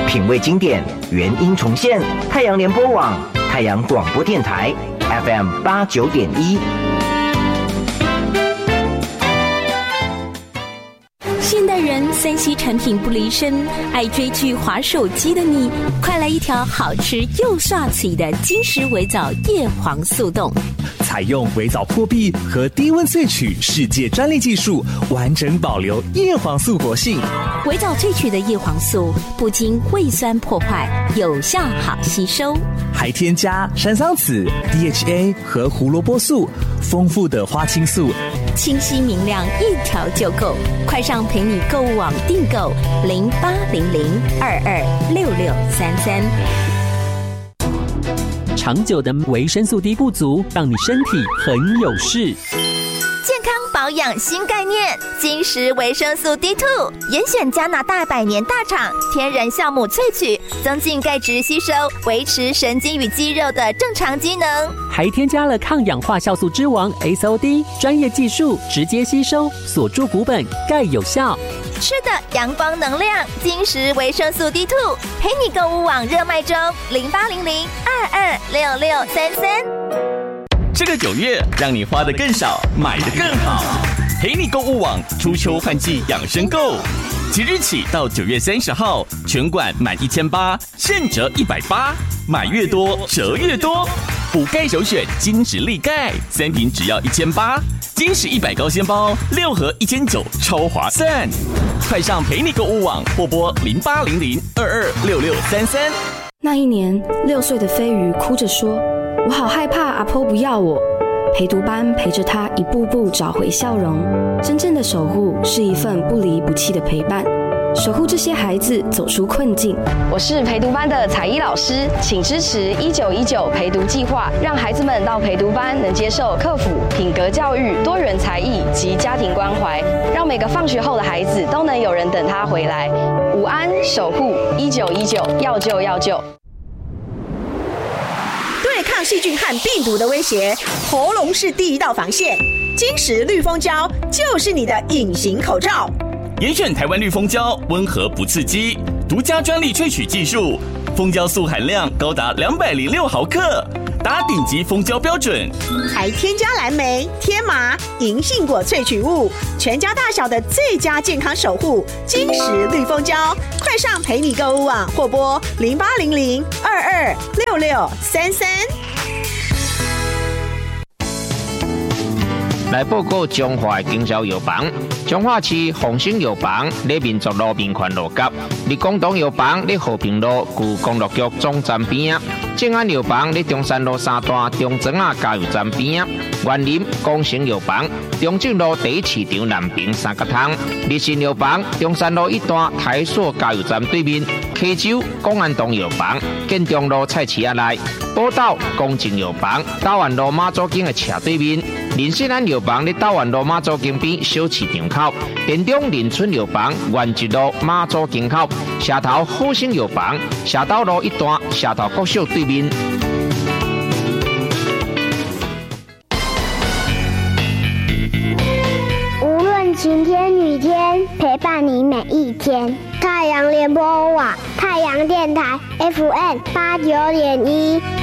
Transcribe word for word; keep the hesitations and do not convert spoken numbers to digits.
品味经典，原音重现。太阳联播网、太阳广播电台 F M 八九点一。 现代人三 C 产品不离身，爱追剧、滑手机的你，快来一条好吃又刷嘴的金石微藻叶黄素冻。 采用微藻破壁和低温萃取世界专利技术，完整保留叶黄素活性。 微藻萃取的叶黄素不经胃酸破坏，有效好吸收， 还添加山桑子、D H A 和胡萝卜素，丰富的花青素， 清晰明亮，一条就够。快上陪你购物网订购零八零零二二六六三三。 长久的维生素 D 不足，让你身体很有事。 健康保养新概念，金石维生素 D 二 严选加拿大百年大厂天然酵母萃取，增进钙质吸收，维持神经与肌肉的正常机能， 还添加了抗氧化酵素之王 S O D， 专业技术直接吸收，锁住骨本，钙有效。 吃的阳光能量，金石维生素 D 二 陪你购物网热卖中零八零零二二六六三三。 这个九月让你花得更少，买得更好。陪你购物网初秋换季养生购，即日起到九月三十号，全馆满一千八现折一百八，买越多折越多。补钙首选金石力钙，三瓶只要一千八。金石一百高纤包六盒一千九，超划算！快上陪你购物网或拨零八零零二二六六三三。 那一年，六岁的飞鱼哭着说：“我好害怕阿婆不要我。”陪读班陪着他一步步找回笑容。真正的守护是一份不离不弃的陪伴，守护这些孩子走出困境。 我是陪读班的彩衣老师，请支持一九一九陪读计划，让孩子们到陪读班能接受课辅、品格教育、多元才艺及家庭关怀，让每个放学后的孩子都能有人等他回来。午安，守护一九一九，要救要救。 对抗细菌和病毒的威胁，喉咙是第一道防线。金石绿蜂胶就是你的隐形口罩。 严选台湾绿蜂胶，温和不刺激，独家专利萃取技术，蜂胶素含量高达两百零六毫克，达顶级蜂胶标准， 还添加蓝莓、天麻、银杏果萃取物，全家大小的最佳健康守护。金石绿蜂胶，快上陪你购物网或拨零八零零二二六六三三。 来报告中华经销药房，中华市丰兴药房在民族路民权路甲，立广东药房在和平路旧公路局总站边啊，正安药房在中山路三段中庄啊加油站边啊，园林光成药房中正路第一市场南边三角汤，立信药房中山路一段台塑加油站对面，溪州公安东药房建中路菜市仔内，宝岛公正药房大湾路马祖径的斜对面。林信安药房在大湾路马祖径边小市场口，田中林村药房原一路马祖径口，社头好生药房社头路一段社头国小对面。 无论晴天雨天，陪伴你每一天。太阳联播网，太阳电台 F M 八九点一。